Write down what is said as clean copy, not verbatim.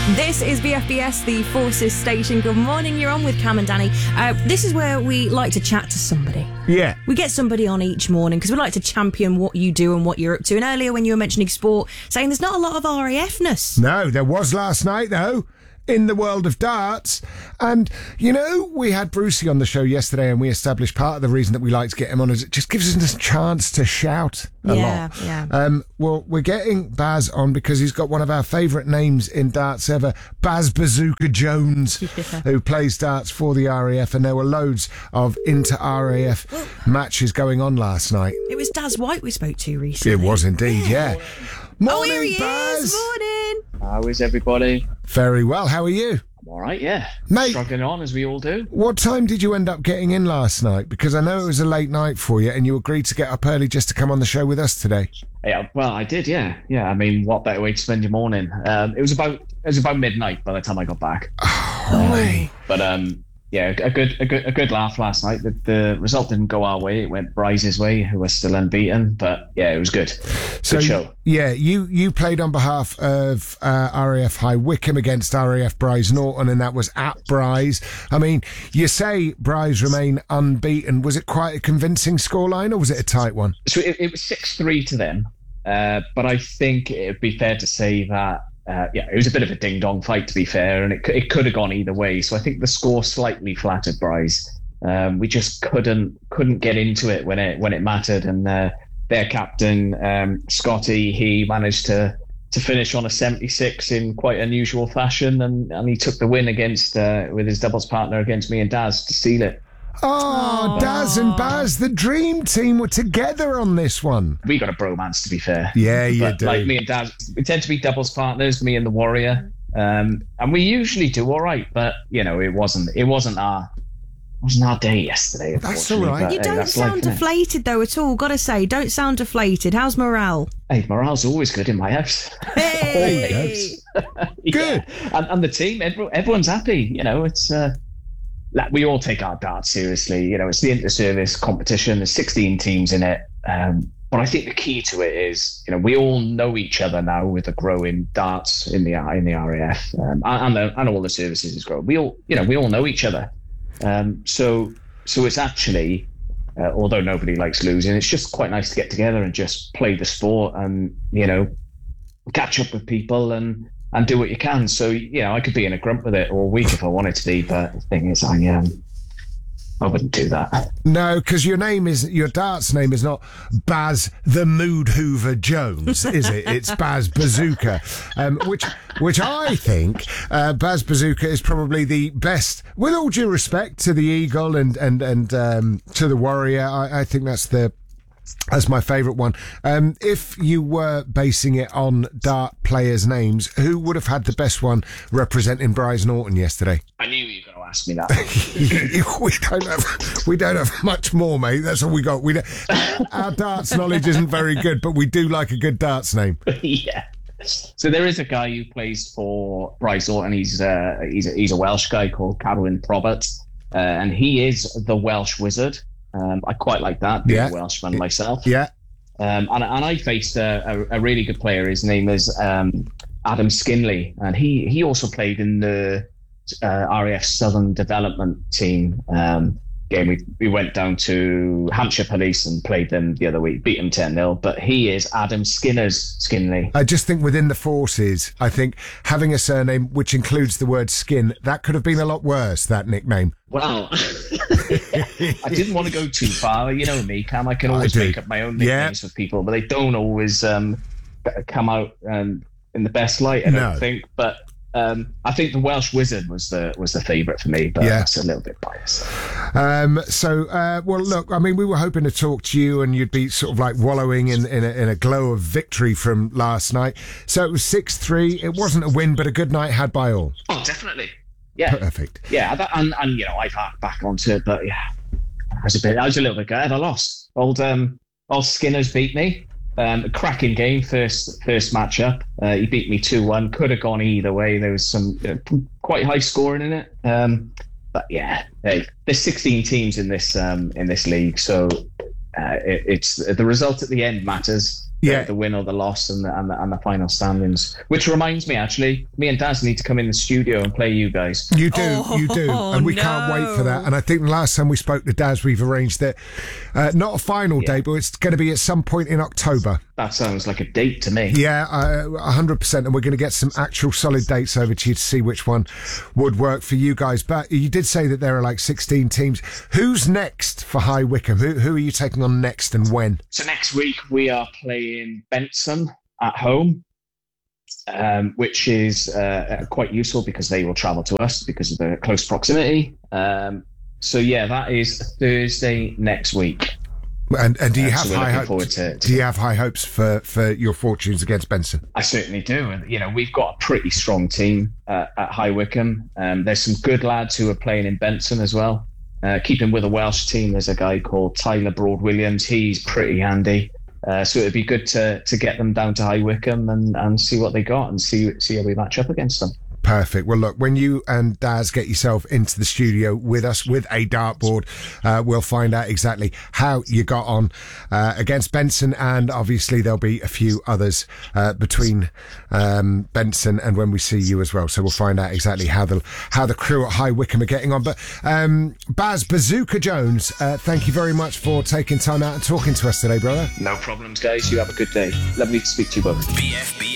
This is BFBS, the Forces Station. Good morning, you're on with Cam and Danny. This is where we like to chat to somebody. Yeah. We get somebody on each morning because we like to champion what you do and what you're up to. And earlier when you were mentioning sport, saying there's not a lot of RAF-ness. No, there was last night, though, in the world of darts. And, you know, we had Brucey on the show yesterday and we established part of the reason that we like to get him on is it just gives us a chance to shout a lot. Yeah. Well, we're getting Baz on because he's got one of our favourite names in darts ever, Baz Bazooka Jones, who plays darts for the RAF, and there were loads of inter-RAF matches going on last night. It was Daz White we spoke to recently. It was indeed, yeah. Morning, here he Baz. is. Morning. How is everybody? Very well. How are you? I'm all right, yeah. Mate. Struggling on, as we all do. What time did you end up getting in last night? Because I know it was a late night for you and you agreed to get up early just to come on the show with us today. Yeah, well, I did, yeah. Yeah, I mean, what better way to spend your morning? It was about midnight by the time I got back. But yeah, a good laugh last night. The result didn't go our way. It went Bryce's way, who was still unbeaten. But yeah, it was good. So, good show. Yeah, you played on behalf of RAF High Wycombe against RAF Bryce Norton, and that was at Bryce. I mean, you say Bryce remain unbeaten. Was it quite a convincing scoreline, or was it a tight one? So it was 6-3 to them. But I think it would be fair to say that it was a bit of a ding-dong fight, to be fair, and it could have gone either way. So I think the score slightly flattered Bryce. We just couldn't get into it when it mattered, and their captain Scotty, he managed to finish on a 76 in quite unusual fashion, and he took the win against with his doubles partner against me and Daz to seal it. Oh, Daz and Baz, the dream team were together on this one. We got a bromance, to be fair. Yeah, you do. Like me and Daz, we tend to be doubles partners, me and the Warrior, and we usually do all right. But you know, it wasn't our day yesterday. That's all right. You don't sound deflated though at all. Gotta say, don't sound deflated. How's morale? Hey, morale's always good in my house. Hey, Good. And the team, everyone's happy. You know, it's. We all take our darts seriously. You know, it's the inter-service competition. There's 16 teams in it. But I think the key to it is, you know, we all know each other now with the growing darts in the RAF, and all the services is growing. We all know each other. So it's actually, although nobody likes losing, it's just quite nice to get together and just play the sport and, you know, catch up with people and do what you can. So, you know, I could be in a grump with it all week if I wanted to be, but the thing is, I wouldn't do that. No, because your darts name is not Baz the Mood Hoover Jones, is it? It's Baz Bazooka, which I think Baz Bazooka is probably the best, with all due respect to the Eagle and to the Warrior. I think that's my favourite one. If you were basing it on dart players' names, who would have had the best one representing Bryce Norton yesterday? I knew you were going to ask me that. we don't have much more, mate. That's all we got. Our darts knowledge isn't very good, but we do like a good darts name. Yeah. So there is a guy who plays for Bryce Norton. He's a Welsh guy called Carwyn Probert, and he is the Welsh Wizard. I quite like that, being a Welshman myself. Yeah. And I faced a really good player. His name is Adam Skinley, and he also played in the RAF Southern Development Team game. We went down to Hampshire Police and played them the other week, beat them 10-0, but he is Adam Skinley. I just think within the forces, I think having a surname which includes the word skin, that could have been a lot worse, that nickname. Well, I didn't want to go too far. You know me, Cam. I can always make up my own nicknames for people, but they don't always come out in the best light, I don't think. But I think the Welsh Wizard was the favourite for me, but that's a little bit biased. Well, look, I mean, we were hoping to talk to you and you'd be sort of like wallowing in a glow of victory from last night. So it was 6-3. It wasn't a win, but a good night had by all. Oh, definitely. Yeah. Perfect. Yeah, and you know, I've harked back onto it, but yeah, I was a little bit gutted. I lost. Old Skinners beat me. A cracking game, first matchup. He beat me 2-1. Could have gone either way. There was some quite high scoring in it. But yeah, there's 16 teams in this league, so it's the result at the end matters. the win or the loss and the final standings. Which reminds me, actually, me and Daz need to come in the studio and play you guys. You do, and we can't wait for that. And I think the last time we spoke to Daz, we've arranged that not a final date, but it's going to be at some point in October. That sounds like a date to me. Yeah, 100%. And we're going to get some actual solid dates over to you to see which one would work for you guys. But you did say that there are like 16 teams. Who's next for High Wycombe? Who are you taking on next and when? So next week we are playing Benson at home, which is quite useful because they will travel to us because of the close proximity. So yeah, that is Thursday next week. And do you have so high hopes? Do you have high hopes for your fortunes against Benson? I certainly do. And you know, we've got a pretty strong team at High Wycombe. There's some good lads who are playing in Benson as well. Keeping with a Welsh team, there's a guy called Tyler Broad-Williams. He's pretty handy. So it'd be good to get them down to High Wycombe and see what they got and see how we match up against them. Perfect. Well, look, when you and Daz get yourself into the studio with us with a dartboard, we'll find out exactly how you got on against Benson, and obviously there'll be a few others between Benson and when we see you as well. So we'll find out exactly how the crew at High Wycombe are getting on. But Baz Bazooka Jones, thank you very much for taking time out and talking to us today, brother. No problems, guys. You have a good day. Lovely to speak to you both. BFB